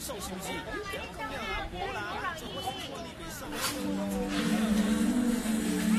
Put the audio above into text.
受是不是？无啦，做我是做你袂受。